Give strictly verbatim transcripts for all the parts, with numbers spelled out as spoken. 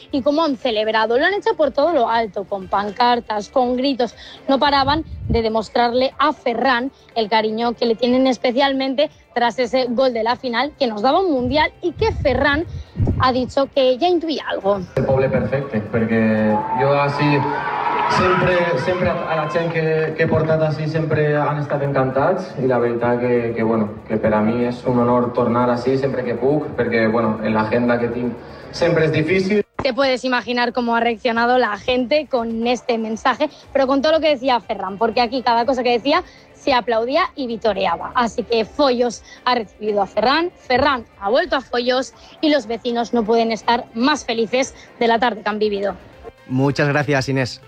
y cómo han celebrado. Lo han hecho por todo lo alto, con pancartas, con gritos. No paraban de demostrarle a Ferran el cariño que le tienen, especialmente tras ese gol de la final que nos daba un mundial, y que Ferran ha dicho que ya intuía algo. El poble perfecte, perquè jo així sempre, sempre a la gent que, que he portat així sempre han estat encantats, i la veritat que, que, bueno, que per a mi és un honor tornar així sempre que puc, perquè bueno, en l'agenda que tinc sempre és difícil. Te puedes imaginar cómo ha reaccionado la gente con este mensaje, pero con todo lo que decía Ferran, porque aquí cada cosa que decía se aplaudía y vitoreaba. Así que Foyos ha recibido a Ferran, Ferran ha vuelto a Foyos, y los vecinos no pueden estar más felices de la tarde que han vivido. Muchas gracias, Inés.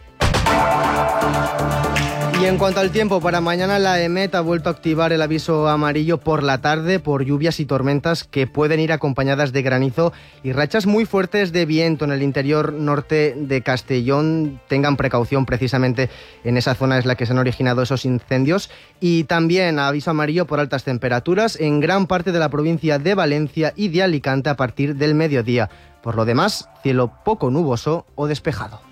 Y en cuanto al tiempo, para mañana la EMET ha vuelto a activar el aviso amarillo por la tarde por lluvias y tormentas que pueden ir acompañadas de granizo y rachas muy fuertes de viento en el interior norte de Castellón. Tengan precaución, precisamente en esa zona es la que se han originado esos incendios. Y también aviso amarillo por altas temperaturas en gran parte de la provincia de Valencia y de Alicante a partir del mediodía. Por lo demás, cielo poco nuboso o despejado.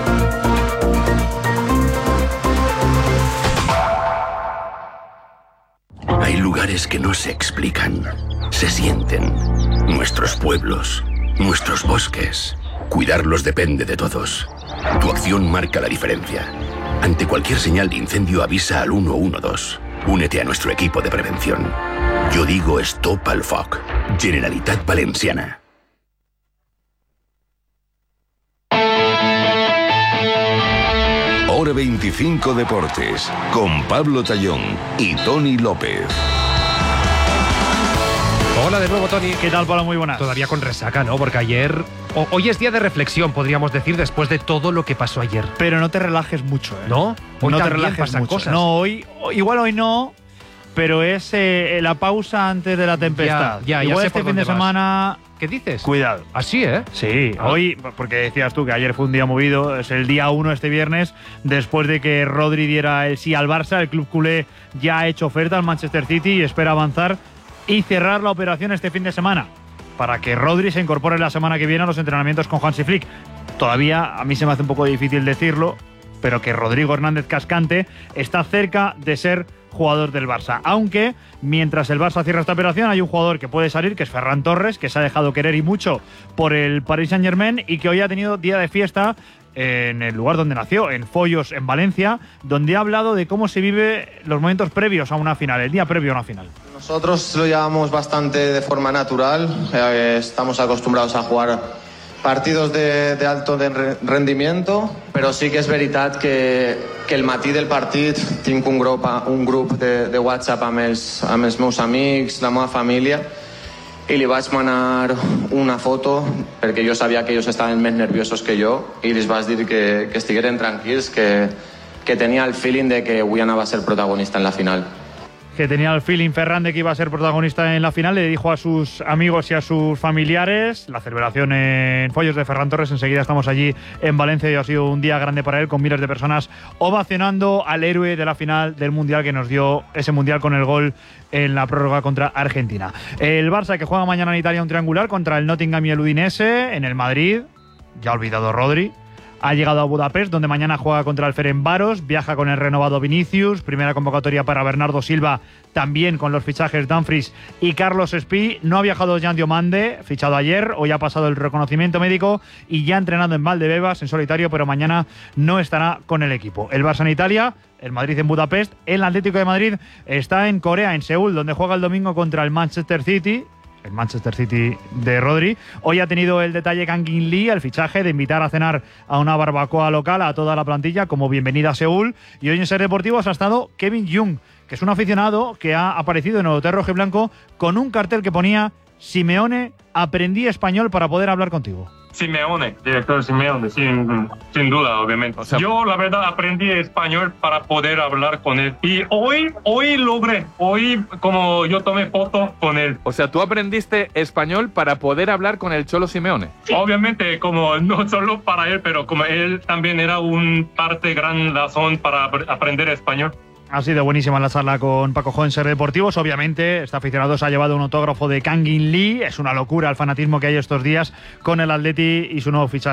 Hay lugares que no se explican, se sienten. Nuestros pueblos, nuestros bosques. Cuidarlos depende de todos. Tu acción marca la diferencia. Ante cualquier señal de incendio avisa al uno uno dos. Únete a nuestro equipo de prevención. Yo digo Stop al Foc. Generalitat Valenciana. Hora veinticinco Deportes, con Pablo Tallón y Tony López. Hola de nuevo, Tony. ¿Qué tal, Pablo? Muy buenas. Todavía con resaca, ¿no? Porque ayer... O, hoy es día de reflexión, podríamos decir, después de todo lo que pasó ayer. Pero no te relajes mucho, ¿eh? ¿No? Hoy no también te relajes pasan mucho. cosas. No, hoy... Igual hoy no, pero es eh, la pausa antes de la tempestad. Ya, ya, igual ya sé este por fin de dónde vas. semana... ¿Qué dices? Cuidado. Así, ¿eh? Sí, Ah. hoy, porque decías tú que ayer fue un día movido, es el día uno este viernes, después de que Rodri diera el sí al Barça. El club culé ya ha hecho oferta al Manchester City y espera avanzar y cerrar la operación este fin de semana, para que Rodri se incorpore la semana que viene a los entrenamientos con Hansi Flick. Todavía a mí se me hace un poco difícil decirlo, pero que Rodrigo Hernández Cascante está cerca de ser jugador del Barça. Aunque, mientras el Barça cierra esta operación, hay un jugador que puede salir, que es Ferran Torres, que se ha dejado querer y mucho por el Paris Saint-Germain y que hoy ha tenido día de fiesta en el lugar donde nació, en Foyos, en Valencia, donde ha hablado de cómo se vive los momentos previos a una final, el día previo a una final. Nosotros lo llevamos bastante de forma natural, eh, estamos acostumbrados a jugar partidos de, de alto de rendimiento, però sí que és veritat que, que el matí del partit tinc un grup, un grup de, de WhatsApp amb els, amb els meus amics, la meva família, i li vaig manar una foto perquè jo sabia que ells estaven més nerviosos que jo i els vaig dir que, que estigueren tranquils, que, que tenia el feeling de que avui anava a ser protagonista en la final. Que tenía el feeling Ferran de que iba a ser protagonista en la final, le dijo a sus amigos y a sus familiares. La celebración en Foyos de Ferran Torres, enseguida estamos allí en Valencia y ha sido un día grande para él, con miles de personas ovacionando al héroe de la final del Mundial, que nos dio ese Mundial con el gol en la prórroga contra Argentina. El Barça, que juega mañana en Italia un triangular contra el Nottingham y el Udinese. En el Madrid, ya olvidado Rodri, ha llegado a Budapest, donde mañana juega contra el Ferencváros, viaja con el renovado Vinicius, primera convocatoria para Bernardo Silva, también con los fichajes Dumfries y Carlos Espí. No ha viajado Jan Diomande, fichado ayer, hoy ha pasado el reconocimiento médico y ya ha entrenado en Valdebebas en solitario, pero mañana no estará con el equipo. El Barça en Italia, el Madrid en Budapest, el Atlético de Madrid está en Corea, en Seúl, donde juega el domingo contra el Manchester City. El Manchester City de Rodri. Hoy ha tenido el detalle Kangin Lee, el fichaje de invitar a cenar a una barbacoa local a toda la plantilla como bienvenida a Seúl. Y hoy en Ser Deportivos ha estado Kevin Jung, que es un aficionado que ha aparecido en el Hotel Rojo y Blanco con un cartel que ponía: Simeone, aprendí español para poder hablar contigo. Simeone, director Simeone, sin, sin duda, obviamente. O sea, yo, la verdad, aprendí español para poder hablar con él. Y hoy, hoy logré, hoy como yo tomé foto con él. O sea, tú aprendiste español para poder hablar con el Cholo Simeone. Obviamente, como no solo para él, pero como él también era un parte, gran razón para aprender español. Ha sido buenísima la charla con Paco Jo en Ser Deportivos. Obviamente, este aficionado se ha llevado un autógrafo de Kangin Lee. Es una locura el fanatismo que hay estos días con el Atleti y su nuevo fichaje.